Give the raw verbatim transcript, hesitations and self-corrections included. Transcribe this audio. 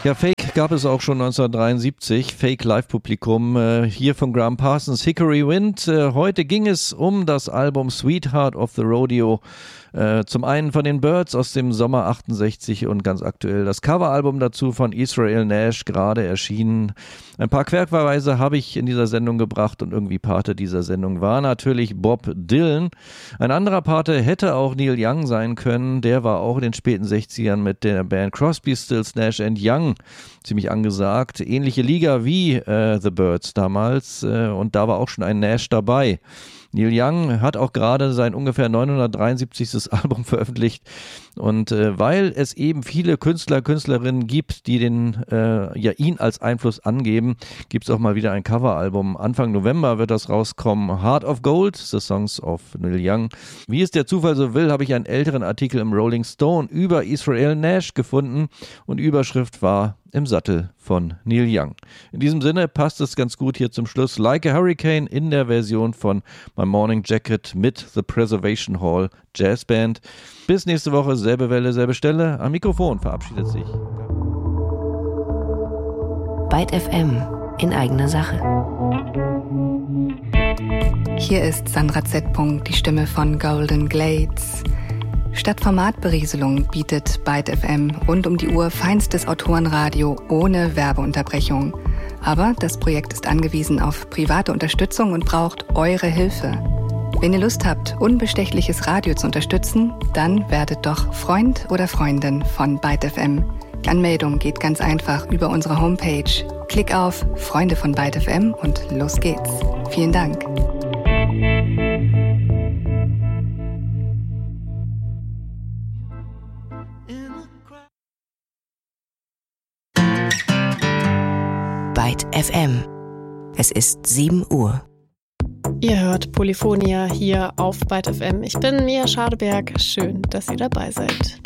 Ja, Fake gab es auch schon neunzehnhundertdreiundsiebzig, Fake Live-Publikum, äh, hier von Graham Parsons, Hickory Wind. Äh, heute ging es um das Album Sweetheart of the Rodeo. Äh, zum einen von den Byrds aus dem Sommer achtundsechzig und ganz aktuell das Coveralbum dazu von Israel Nash, gerade erschienen. Ein paar Querverweise habe ich in dieser Sendung gebracht und irgendwie Pate dieser Sendung war natürlich Bob Dylan. Ein anderer Pate hätte auch Neil Young sein können, der war auch in den späten sechzigern mit der Band Crosby, Stills, Nash and Young ziemlich angesagt. Ähnliche Liga wie äh, The Byrds damals äh, und da war auch schon ein Nash dabei. Neil Young hat auch gerade sein ungefähr neunhundertdreiundsiebzig. Album veröffentlicht und äh, weil es eben viele Künstler, Künstlerinnen gibt, die den, äh, ja, ihn als Einfluss angeben, gibt es auch mal wieder ein Coveralbum. Anfang November wird das rauskommen. Heart of Gold, The Songs of Neil Young. Wie es der Zufall so will, habe ich einen älteren Artikel im Rolling Stone über Israel Nash gefunden und Überschrift war Im Sattel von Neil Young. In diesem Sinne passt es ganz gut hier zum Schluss. Like a Hurricane in der Version von My Morning Jacket mit The Preservation Hall Jazz Band. Bis nächste Woche, selbe Welle, selbe Stelle. Am Mikrofon verabschiedet sich Byte F M in eigener Sache. Hier ist Sandra Z. die Stimme von Golden Glades. Statt Formatberieselung bietet Byte F M rund um die Uhr feinstes Autorenradio ohne Werbeunterbrechung. Aber das Projekt ist angewiesen auf private Unterstützung und braucht eure Hilfe. Wenn ihr Lust habt, unbestechliches Radio zu unterstützen, dann werdet doch Freund oder Freundin von Byte F M. Die Anmeldung geht ganz einfach über unsere Homepage. Klick auf Freunde von Byte F M und los geht's. Vielen Dank. Byte F M. Es ist sieben Uhr. Ihr hört Polyphonia hier auf Byte F M. Ich bin Mia Schadeberg. Schön, dass ihr dabei seid.